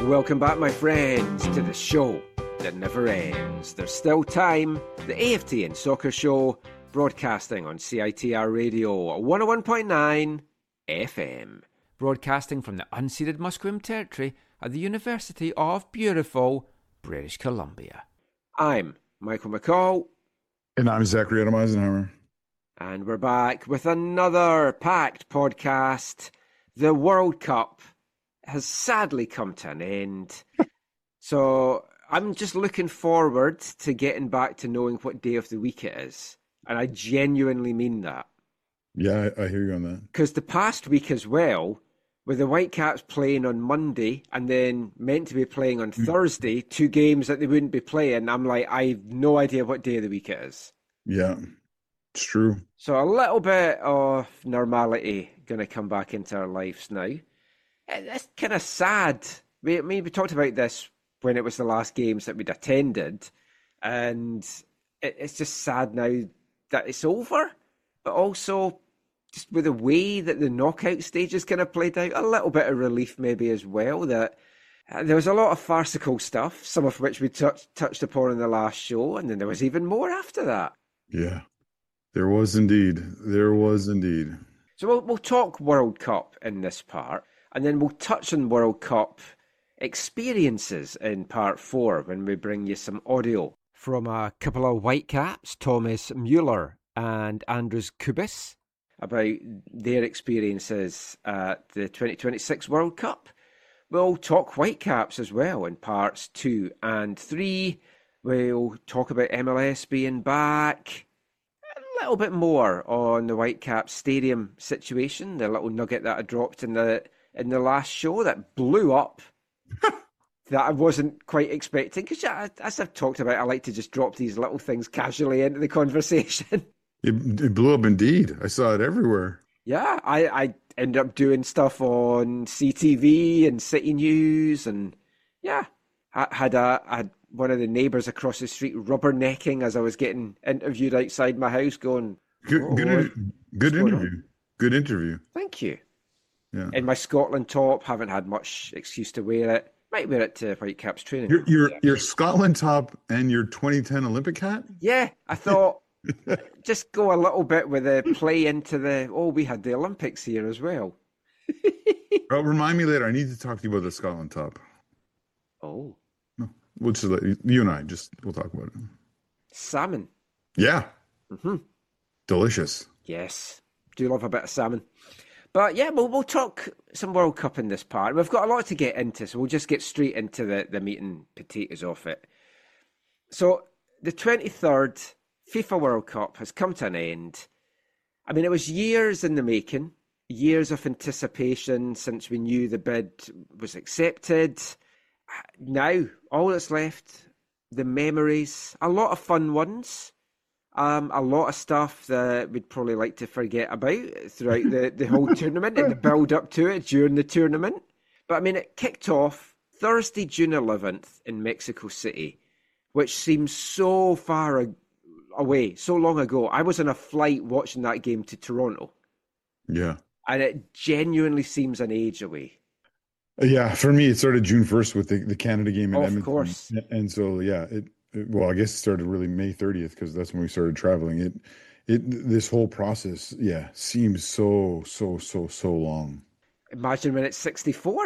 Welcome back, my friends, to the show that never ends. There's still time. The AFTN Soccer Show, broadcasting on CITR Radio 101.9 FM. Broadcasting from the unceded Musqueam territory at the University of beautiful British Columbia. I'm Michael McCall. And I'm Zachary Adam Eisenhower. And we're back with another packed podcast. The World Cup has sadly come to an end. So I'm just looking forward to getting back to knowing what day of the week it is. And I genuinely mean that. Yeah, I hear you on that. Because the past week as well, with the Whitecaps playing on Monday and then meant to be playing on Thursday, two games that they wouldn't be playing, I'm like, I have no idea what day of the week it is. Yeah, it's true. So a little bit of normality going to come back into our lives now. It's kind of sad. We talked about this when it was the last games that we'd attended, and it's just sad now that it's over, but also just with the way that the knockout stages kind of played out, a little bit of relief maybe as well, that there was a lot of farcical stuff, some of which we touched upon in the last show, and then there was even more after that. Yeah, there was indeed. So we'll talk World Cup in this part, and then we'll touch on World Cup experiences in part 4 when we bring you some audio from a couple of Whitecaps, Thomas Müller and Andrus Kubis, about their experiences at the 2026 World Cup. We'll talk Whitecaps as well in parts 2 and 3. We'll talk about MLS being back. A little bit more on the Whitecaps stadium situation, the little nugget that I dropped in the last show that blew up that I wasn't quite expecting. Because as I've talked about, I like to just drop these little things casually into the conversation. It blew up indeed. I saw it everywhere. Yeah, I ended up doing stuff on CTV and City News, and yeah, I had one of the neighbours across the street rubbernecking as I was getting interviewed outside my house, going, Good interview. Good interview. Thank you. Yeah. In my Scotland top, haven't had much excuse to wear it. Might wear it to Whitecaps training. Your Scotland top and your 2010 Olympic hat? Yeah, I thought just go a little bit with the play into we had the Olympics here as well. Oh, remind me later. I need to talk to you about the Scotland top. Oh. No, we'll just let you and I we'll talk about it. Salmon. Yeah. Mm-hmm. Delicious. Yes. Do love a bit of salmon. But yeah, we'll talk some World Cup in this part. We've got a lot to get into, so we'll just get straight into the meat and potatoes of it. So the 23rd FIFA World Cup has come to an end. I mean, it was years in the making, years of anticipation since we knew the bid was accepted. Now, all that's left, the memories, a lot of fun ones. A lot of stuff that we'd probably like to forget about throughout the whole tournament and the build up to it during the tournament. But I mean, it kicked off Thursday, June 11th in Mexico City, which seems so far away, so long ago. I was on a flight watching that game to Toronto. Yeah. And it genuinely seems an age away. Yeah, for me, it started June 1st with the Canada game in Edmonton. Of course. And so, yeah, well, I guess it started really May 30th because that's when we started traveling. This whole process, yeah, seems so long. Imagine when it's 64.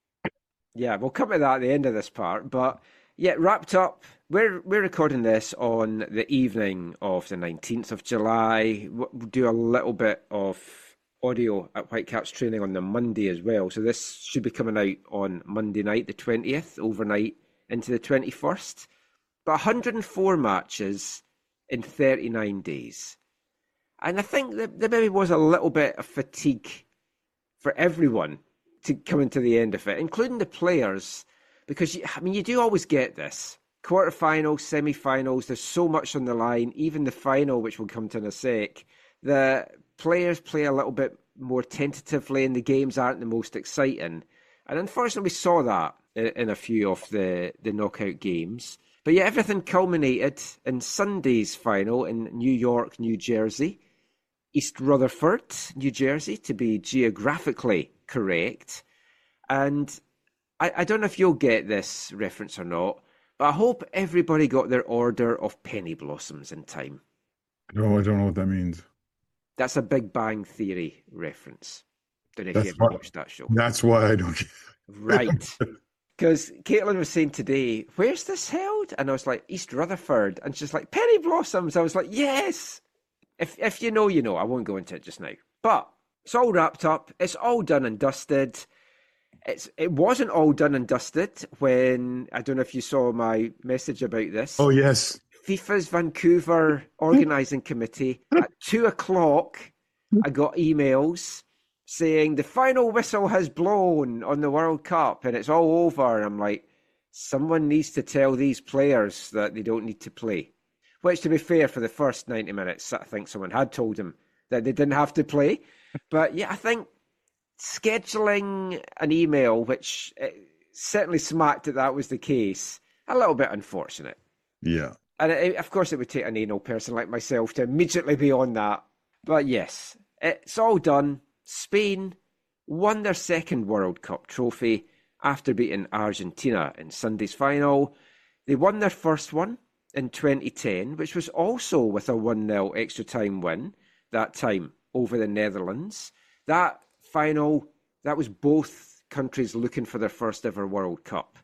Yeah, we'll come to that at the end of this part. But yeah, wrapped up. We're recording this on the evening of the 19th of July. We'll do a little bit of audio at Whitecaps training on the Monday as well. So this should be coming out on Monday night, the 20th, overnight into the 21st. But 104 matches in 39 days. And I think that there maybe was a little bit of fatigue for everyone to coming to the end of it, including the players, because, you do always get this. Quarterfinals, semi-finals, there's so much on the line, even the final, which we'll come to in a sec. The players play a little bit more tentatively and the games aren't the most exciting. And unfortunately, we saw that in a few of the knockout games. But yeah, everything culminated in Sunday's final in New York, New Jersey. East Rutherford, New Jersey, to be geographically correct. And I don't know if you'll get this reference or not, but I hope everybody got their order of penny blossoms in time. No, I don't know what that means. That's a Big Bang Theory reference. Don't know if you That's ever why. watched that show. That's why I don't. Right. Because Caitlin was saying today, where's this held? And I was like, East Rutherford. And she's like, penny blossoms. I was like, yes. If you know, you know. I won't go into it just now. But it's all wrapped up. It's all done and dusted. It wasn't all done and dusted when, I don't know if you saw my message about this, Oh yes. FIFA's Vancouver organising committee at 2 o'clock, I got emails saying the final whistle has blown on the World Cup and it's all over. And I'm like, someone needs to tell these players that they don't need to play. Which, to be fair, for the first 90 minutes, I think someone had told them that they didn't have to play. But yeah, I think scheduling an email, which certainly smacked that was the case, a little bit unfortunate. Yeah. And of course, it would take an anal person like myself to immediately be on that. But yes, it's all done. Spain won their second World Cup trophy after beating Argentina in Sunday's final. They won their first one in 2010, which was also with a 1-0 extra time win, that time over the Netherlands. That final, that was both countries looking for their first ever World Cup.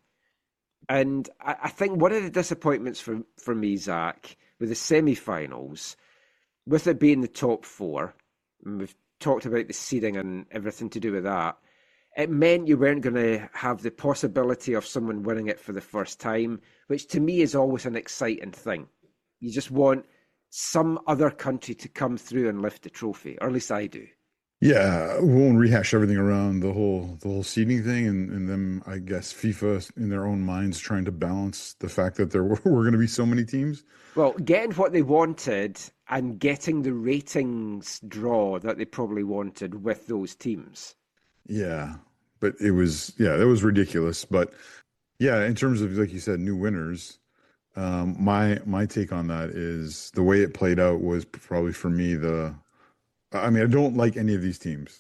And I think one of the disappointments for me, Zach, with the semi-finals, with it being the top four, and we've talked about the seeding and everything to do with that, it meant you weren't going to have the possibility of someone winning it for the first time, which to me is always an exciting thing. You just want some other country to come through and lift the trophy, or at least I do. Yeah, we won't rehash everything around the whole seeding thing and them, I guess, FIFA in their own minds trying to balance the fact that there were going to be so many teams. Well, getting what they wanted and getting the ratings draw that they probably wanted with those teams. Yeah, but it was, yeah, that was ridiculous. But yeah, in terms of, like you said, new winners, my take on that is the way it played out was probably for me I mean, I don't like any of these teams,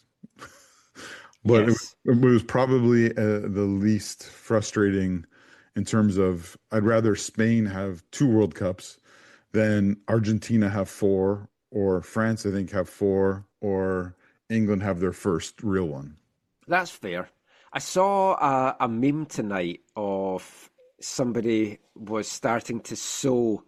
but Yes. it was probably the least frustrating in terms of I'd rather Spain have two World Cups than Argentina have four, or France, I think, have four, or England have their first real one. That's fair. I saw a meme tonight of somebody was starting to sew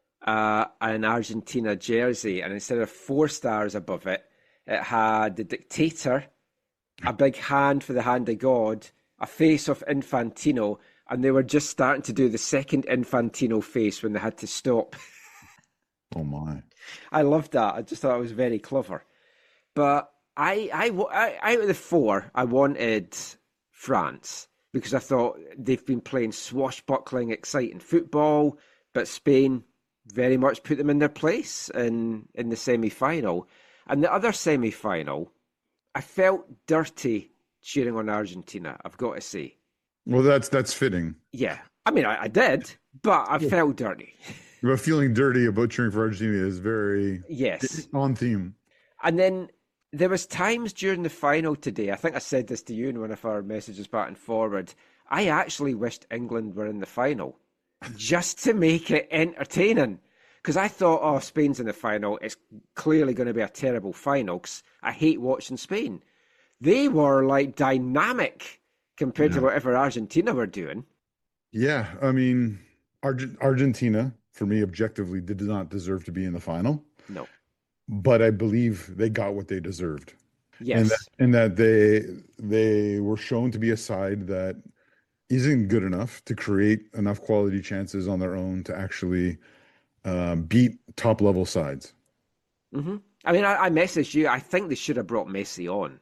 an Argentina jersey, and instead of 4 stars above it, it had the dictator, a big hand for the hand of God, a face of Infantino, and they were just starting to do the second Infantino face when they had to stop. Oh my. I loved that. I just thought it was very clever. But out of the four, I wanted France because I thought they've been playing swashbuckling, exciting football, but Spain very much put them in their place in the semi-final. And the other semi-final, I felt dirty cheering on Argentina, I've got to say. Well, that's fitting. Yeah. I mean, I did, but I felt dirty. But feeling dirty about cheering for Argentina is very Yes. on theme. And then there was times during the final today, I think I said this to you in one of our messages back and forward, I actually wished England were in the final just to make it entertaining. Because I thought, oh, Spain's in the final. It's clearly going to be a terrible final because I hate watching Spain. They were like dynamic compared to whatever Argentina were doing. Yeah, I mean, Argentina, for me, objectively, did not deserve to be in the final, No. but I believe they got what they deserved, and Yes. that they were shown to be a side that isn't good enough to create enough quality chances on their own to actually beat top level sides. Hmm. I mean, I messaged you. I think they should have brought Messi on.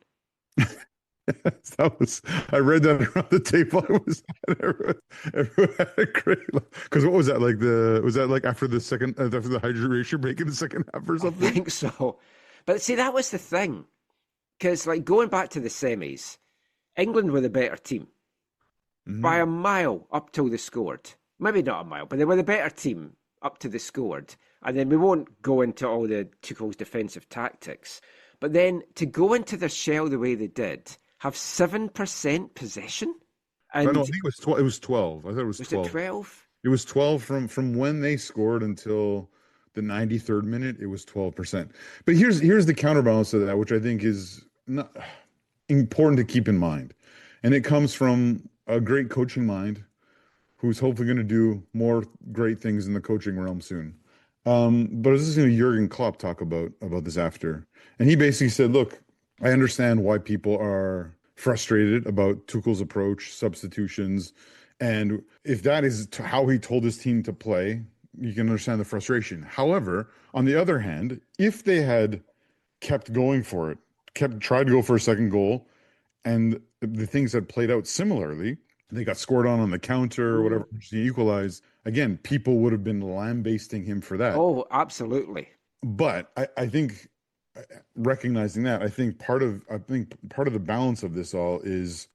I read that around the table. I was everyone had a great because what was that like was that like after the hydration break in the second half or I something? think so. But see, that was the thing. Because, like, going back to the semis, England were the better team by Mhm. a mile up till they scored. Maybe not a mile, but they were the better team up to they scored. And then we won't go into all the Tuchel's defensive tactics. But then to go into their shell the way they did, have 7% possession Oh, no, I And think it was 12. It was 12. I thought it was was it 12. 12? It was 12 from when they scored until the 93rd minute. It was 12%. But here's the counterbalance to that, which I think is not important to keep in mind. And it comes from a great coaching mind who's hopefully going to do more great things in the coaching realm soon. But I was listening to Jurgen Klopp talk about this after, and he basically said, "Look, I understand why people are frustrated about Tuchel's approach, substitutions, and if that is how he told his team to play, you can understand the frustration. However, on the other hand, if they had kept going for it, kept tried to go for a second goal, and the things had played out similarly, they got scored on the counter or Mm. whatever, he equalized. Again, people would have been lambasting him for that. Oh, absolutely. But I think recognizing that, I think part of the balance of this all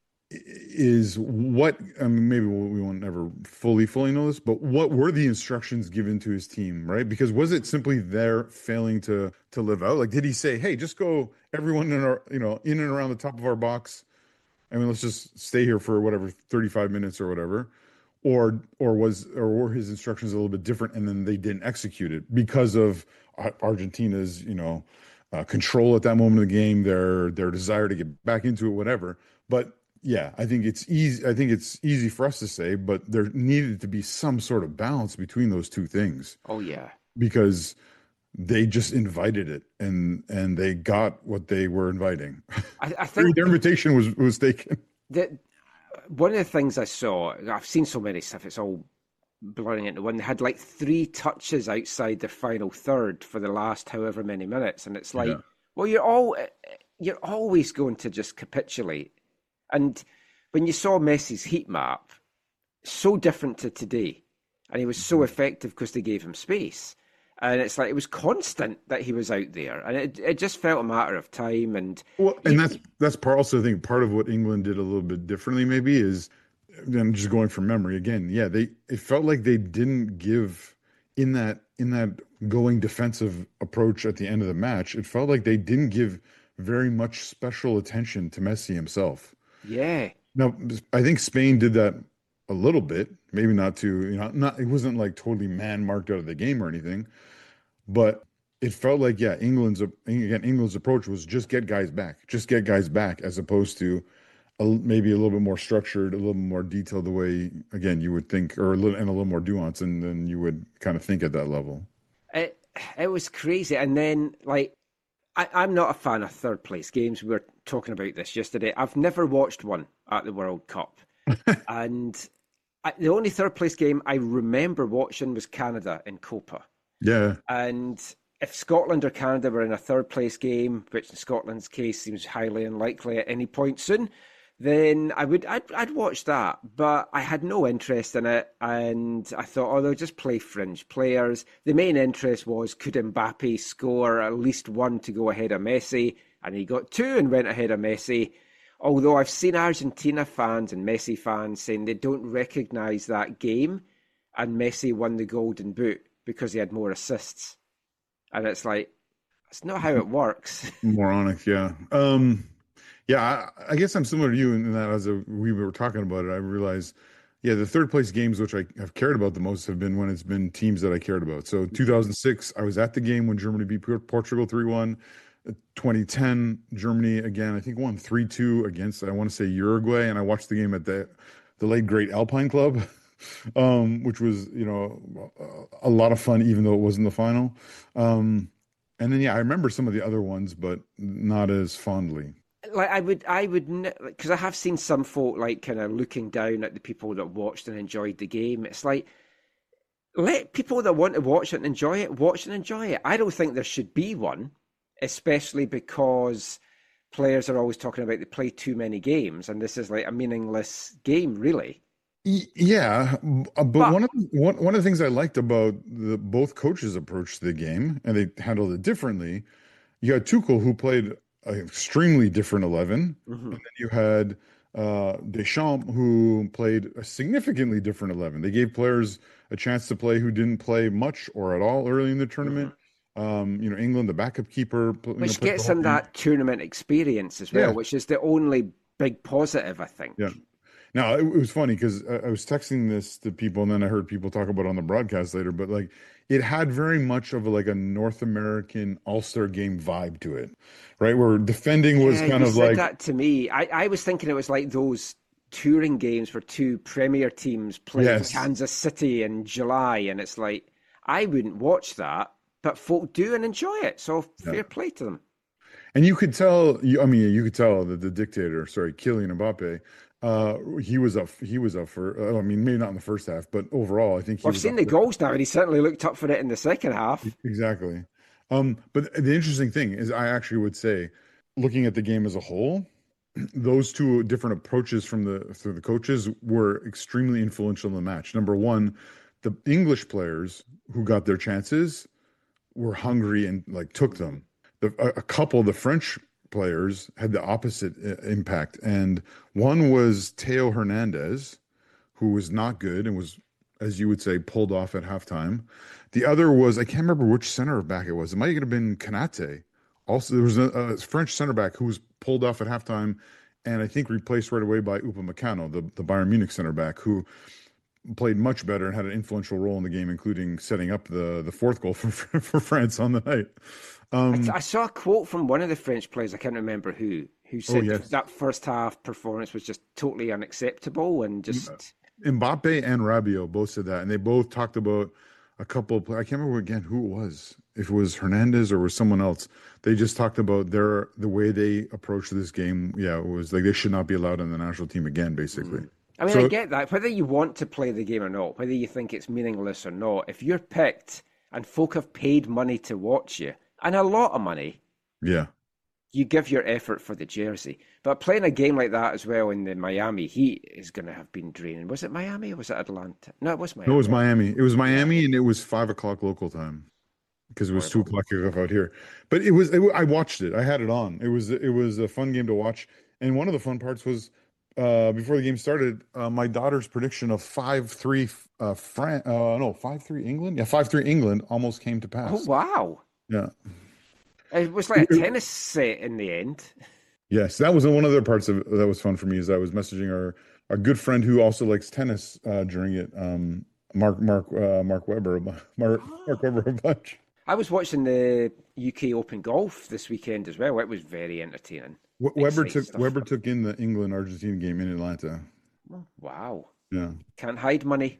is what I mean, maybe we won't ever fully know this, but what were the instructions given to his team, right? Because was it simply their failing to live out? Like, did he say, "Hey, just go everyone in our, in and around the top of our box. I mean, let's just stay here for whatever 35 minutes or whatever." Or were his instructions a little bit different and then they didn't execute it because of Argentina's, control at that moment of the game, their desire to get back into it, whatever. But yeah, I think it's easy. I think it's easy for us to say, but there needed to be some sort of balance between those two things Oh, yeah. because they just invited it and they got what they were inviting. I Their think invitation was taken. that one of the things I saw, I've seen so many stuff, it's all blurring into one. They had like three touches outside the final third for the last however many minutes, and it's like, Yeah. well, you're always going to just capitulate. And when you saw Messi's heat map, so different to today, and he was so effective because they gave him space. And it's like it was constant that he was out there, and it just felt a matter of time. And Well, and you, that's part also I think part of what England did a little bit differently maybe is then just going from memory again. Yeah, it felt like they didn't give in that going defensive approach at the end of the match. It felt like they didn't give very much special attention to Messi himself. yeah, Now, I think Spain did that a little bit, maybe not to, not it wasn't like totally man marked out of the game or anything, but it felt like, yeah, England's approach was just get guys back, as opposed to maybe a little bit more structured, a little more detailed, the way again you would think, or a little more nuance, and then you would kind of think at that level. it it was crazy. And then like I'm not a fan of third place games. We were talking about this yesterday. I've never watched one at the World Cup, and the only third place game I remember watching was Canada in Copa. Yeah, And if Scotland or Canada were in a third place game, which in Scotland's case seems highly unlikely at any point soon, then I'd watch that. But I had no interest in it, and I thought, oh, they'll just play fringe players. The main interest was, could Mbappe score at least one to go ahead of Messi? And he got two and went ahead of Messi. Although I've seen Argentina fans and Messi fans saying they don't recognise that game, and Messi won the Golden Boot because he had more assists. And it's like, that's not how it works. moronic. Yeah. Yeah, I guess I'm similar to you in that we were talking about it, I realized, yeah, the third place games, which I have cared about the most, have been when it's been teams that I cared about. So 2006, I was at the game when Germany beat Portugal 3-1. 2010, Germany again, I think won 3-2 against, I want to say Uruguay. And I watched the game at the late great Alpine Club, which was, a lot of fun, even though it wasn't the final. And then, yeah, I remember some of the other ones, but not as fondly. Like I would, because I have seen some folk like kind of looking down at the people that watched and enjoyed the game. It's like, let people that want to watch it and enjoy it watch and enjoy it. I don't think there should be one, especially because players are always talking about they play too many games, and this is like a meaningless game, really. Yeah, but But one of the things I liked about both coaches' approach to the game, and they handled it differently. You had Tuchel, who played an extremely different 11, and mhm, then you had Deschamps, who played a significantly different 11. They gave players a chance to play who didn't play much or at all early in the mhm. tournament. England, the backup keeper, Which played the gets whole them game. that tournament experience as well, Yeah, which is the only big positive, I yeah. think. Now it was funny because I was texting this to people, and then I heard people talk about it on the broadcast later. But like, it had very much of like a North American All-Star game vibe to it, right? Where defending was Yeah, kind you of said like, that to me. I was thinking it was like those touring games where two premier teams playing yes, Kansas City in July, and it's like I wouldn't watch that, but folk do and enjoy it. So yeah. fair play to them. And you could tell. I mean, you could tell that the dictator, sorry, Kylian Mbappe, he was up for. I mean, maybe not in the first half, but overall, I think he Well, I've was seen up the for. goals now, and he certainly looked up for it in the second half. Exactly. But the interesting thing is, I actually would say, looking at the game as a whole, those two different approaches from the coaches were extremely influential in the match. Number one, the English players who got their chances were hungry and like took them. A couple of the French players had the opposite impact, and one was Theo Hernandez, who was not good and was, as you would say, pulled off at halftime. The other was, I can't remember which center back it was. It might have been Kanate. Also, there was a French center back who was pulled off at halftime, and I think replaced right away by Upamecano, the Bayern Munich center back, who played much better and had an influential role in the game, including setting up the fourth goal for France on the night. I saw a quote from one of the French players, I can't remember who Oh said yes, that first half performance was just totally unacceptable and just. Mbappe and Rabiot both said that, and they both talked about a couple of, I can't remember again who it was, if it was Hernandez or was someone else. They just talked about the way they approached this game. Yeah, it was like they should not be allowed on the national team again, basically. I mean, I So get that. Whether you want to play the game or not, whether you think it's meaningless or not, if you're picked and folk have paid money to watch you, and a lot of money, yeah, you give your effort for the jersey. But playing a game like that as well in the Miami Heat is going to have been draining. Was it Miami or was it Atlanta? No, it was no, it was Miami. Miami. It was Yeah, Miami, and it was 5 o'clock local time because it was two horrible. o'clock out here. But I watched it. I had it on. It was a fun game to watch. And one of the fun parts was before the game started, my daughter's prediction of 5-3 France, no, 5-3 England. Yeah, 5-3 England almost came to Oh, pass. wow. Yeah. It was like a tennis set in the end. Yes, that was one of the parts of that was fun for me is I was messaging our good friend who also likes tennis during it, Mark Webber, Mark Webber a bunch. I was watching the UK Open Golf this weekend as well. It was very entertaining. Weber Exciting took stuff. Weber took in the England Argentina game in Atlanta. Wow. Yeah. Can't hide money.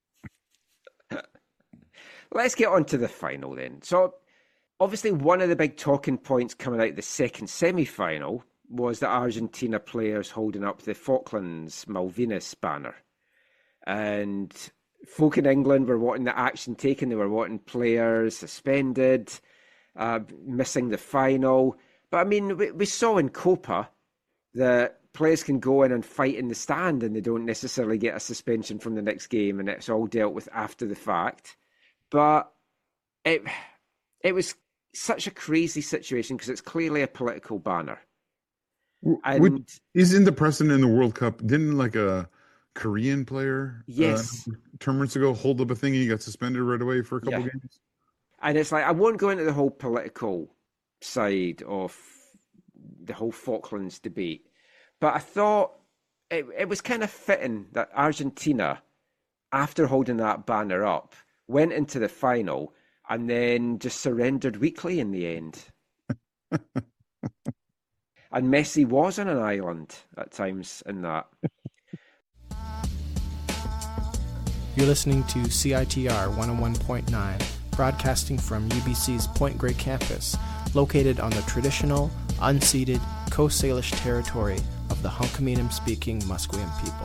Let's get on to the final then. So, obviously, one of the big talking points coming out of the second semi-final was the Argentina players holding up the Falklands Malvinas banner. And folk in England were wanting the action taken. They were wanting players suspended, missing the final. But I mean, we saw in Copa that players can go in and fight in the stand and they don't necessarily get a suspension from the next game, and it's all dealt with after the fact. But it was such a crazy situation because it's clearly a political banner. Which And isn't the precedent in the World Cup? Didn't like a Korean player yes, tournaments ago hold up a thing and he got suspended right away for a couple yeah. games? And it's like, I won't go into the whole political side of the whole Falklands debate, but I thought it was kind of fitting that Argentina, after holding that banner up, went into the final and then just surrendered weakly in the end. And Messi was on an island at times in that. You're listening to CITR 101.9, broadcasting from UBC's Point Grey campus, located on the traditional, unceded Coast Salish territory of the Hunkaminam-speaking Musqueam people.